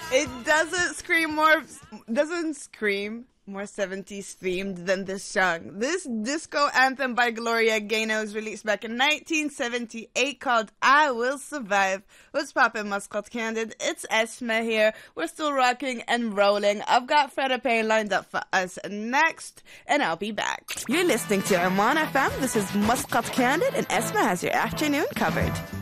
It doesn't scream more 70s themed than this song. This disco anthem by Gloria Gaynor was released back in 1978 called I Will Survive. What's poppin', Muscat Candid? It's Esma here. We're still rocking and rolling. I've got Freda Payne lined up for us next, and I'll be back. You're listening to Oman FM. This is Muscat Candid, and Esma has your afternoon covered.